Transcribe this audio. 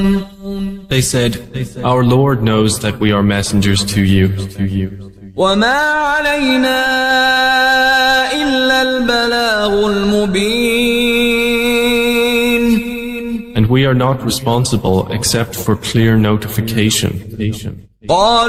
They said, "Our Lord knows that we are messengers to you. وما علينا إلا البلاغ المبين. And we are not responsible except for clear notification."